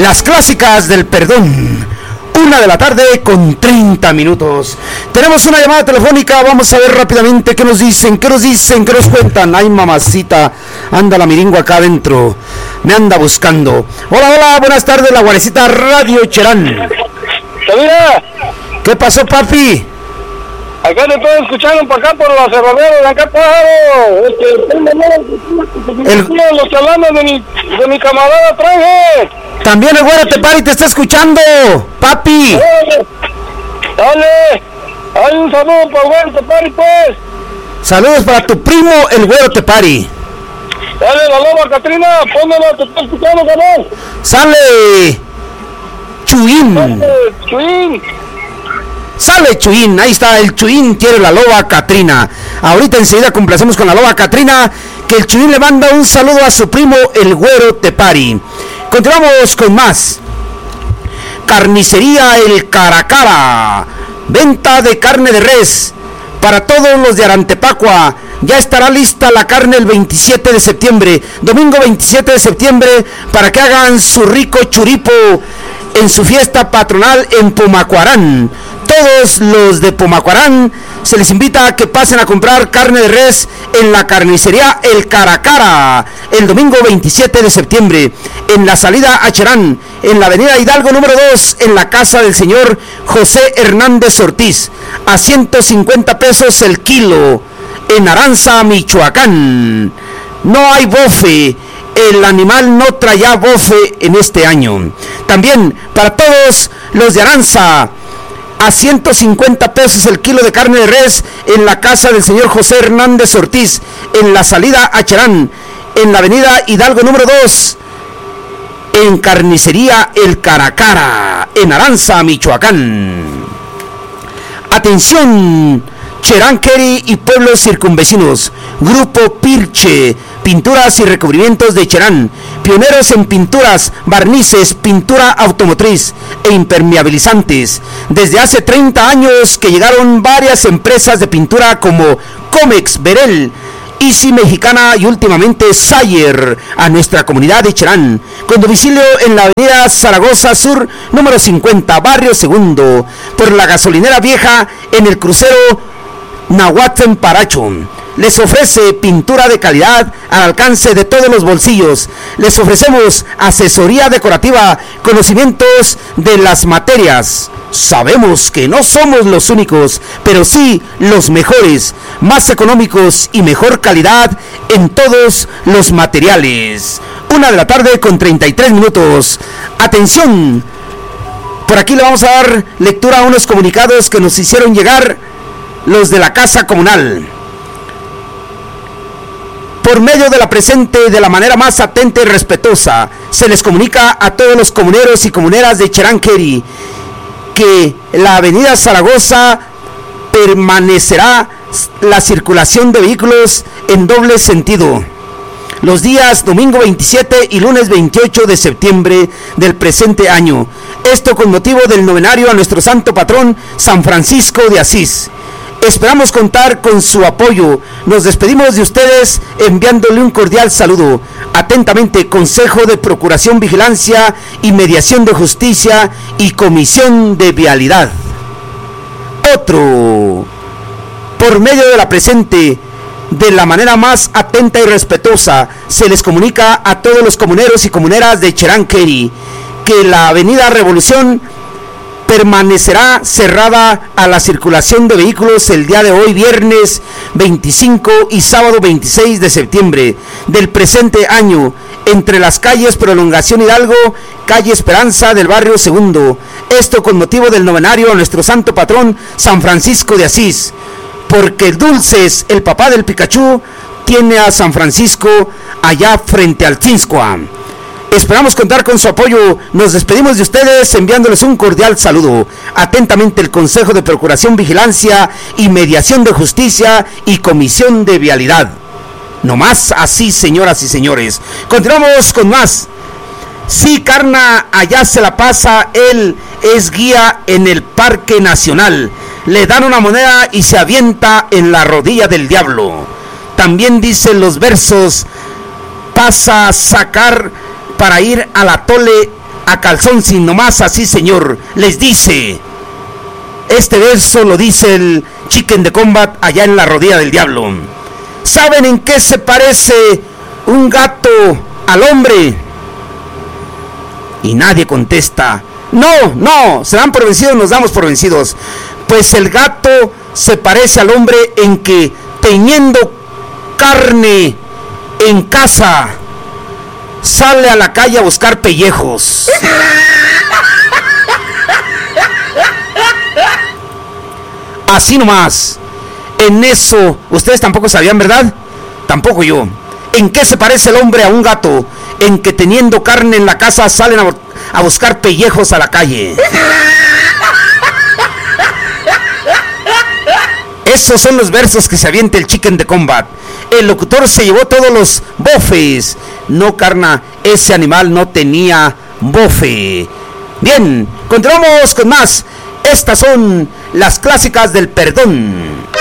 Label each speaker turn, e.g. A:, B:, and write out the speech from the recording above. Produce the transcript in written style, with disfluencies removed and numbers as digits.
A: Las clásicas del perdón. 1:30 p.m. Tenemos una llamada telefónica. Vamos a ver rápidamente qué nos dicen, qué nos cuentan. Ay, mamacita, anda la miringo acá adentro, me anda buscando. Hola, buenas tardes, la Guarecita Radio Cherán.
B: Mira,
A: ¿qué pasó, papi?
B: acá te estoy escuchando por acá por los cerraderos de acá, pájaro. Los chalanes de mi camarada traje.
A: También el Güero Tepari te está escuchando, papi.
B: Dale, hay un saludo para el Güero Tepari, pues.
A: Saludos para tu primo, el Güero Tepari.
B: Dale, la loba Catrina, pónmela, te estoy escuchando, cabrón.
A: Sale Chuín.
B: Chuín.
A: Sale Chuín, ahí está, el Chuín quiere la loba Catrina. Ahorita enseguida complacemos con la loba Catrina, que el Chuín le manda un saludo a su primo, el Güero Tepari. Continuamos con más. Carnicería El Caracara. Venta de carne de res para todos los de Arantepacua. Ya estará lista la carne el 27 de septiembre, domingo 27 de septiembre, para que hagan su rico churipo en su fiesta patronal en Pomacuarán. Todos los de Pomacuarán se les invita a que pasen a comprar carne de res en la carnicería El Caracara el domingo 27 de septiembre, en la salida a Cherán, en la avenida Hidalgo número 2, en la casa del señor José Hernández Ortiz, a 150 pesos el kilo, en Aranza, Michoacán. No hay bofe, el animal no traía bofe en este año. También para todos los de Aranza, a 150 pesos el kilo de carne de res en la casa del señor José Hernández Ortiz, en la salida a Cherán, en la avenida Hidalgo número 2, en carnicería El Caracara, en Aranza, Michoacán. Atención, Cherán-Query y pueblos circunvecinos. Grupo Pirche, pinturas y recubrimientos de Cherán, pioneros en pinturas, barnices, pintura automotriz e impermeabilizantes. Desde hace 30 años que llegaron varias empresas de pintura como Comex, Berel, Easy Mexicana y últimamente Sayer a nuestra comunidad de Cherán, con domicilio en la avenida Zaragoza Sur, número 50, barrio Segundo, por la gasolinera vieja en el crucero Nahuatl Paracho. Les ofrece pintura de calidad al alcance de todos los bolsillos. Les ofrecemos asesoría decorativa, conocimientos de las materias. Sabemos que no somos los únicos, pero sí los mejores, más económicos y mejor calidad en todos los materiales. 1:33 p.m. Atención, por aquí le vamos a dar lectura a unos comunicados que nos hicieron llegar los de la Casa Comunal. Por medio de la presente, de la manera más atenta y respetuosa, se les comunica a todos los comuneros y comuneras de Cherán-Query que la avenida Zaragoza permanecerá la circulación de vehículos en doble sentido los días domingo 27 y lunes 28 de septiembre del presente año. Esto con motivo del novenario a nuestro santo patrón, San Francisco de Asís. Esperamos contar con su apoyo. Nos despedimos de ustedes enviándole un cordial saludo. Atentamente, Consejo de Procuración, Vigilancia y Mediación de Justicia y Comisión de Vialidad. Otro. Por medio de la presente, de la manera más atenta y respetuosa, se les comunica a todos los comuneros y comuneras de Cherán-Query que la avenida Revolución permanecerá cerrada a la circulación de vehículos el día de hoy, viernes 25 y sábado 26 de septiembre del presente año, entre las calles Prolongación Hidalgo, calle Esperanza del barrio Segundo. Esto con motivo del novenario a nuestro santo patrón, San Francisco de Asís, porque Dulces, el papá del Pikachu, tiene a San Francisco allá frente al Tzinscoa. Esperamos contar con su apoyo. Nos despedimos de ustedes enviándoles un cordial saludo. Atentamente, el Consejo de Procuración, Vigilancia y Mediación de Justicia y Comisión de Vialidad. No más así, señoras y señores. Continuamos con más. Sí, Carna, allá se la pasa. Él es guía en el Parque Nacional. Le dan una moneda y se avienta en la rodilla del diablo. También dicen los versos: pasa a sacar para ir al atole a calzón sin nomás, así señor, les dice. Este verso lo dice el Chicken de Combat allá en la rodilla del diablo. ¿Saben en qué se parece un gato al hombre? Y nadie contesta. No, se dan por vencidos, nos damos por vencidos. Pues el gato se parece al hombre en que teniendo carne en casa, sale a la calle a buscar pellejos. Así nomás. En eso, ustedes tampoco sabían, ¿verdad? Tampoco yo. ¿En qué se parece el hombre a un gato? En que teniendo carne en la casa salen a buscar pellejos a la calle. Esos son los versos que se avienta el Chicken de Combat. El locutor se llevó todos los bofes. No, carna, ese animal no tenía bofe. Bien, continuamos con más. Estas son las clásicas del perdón.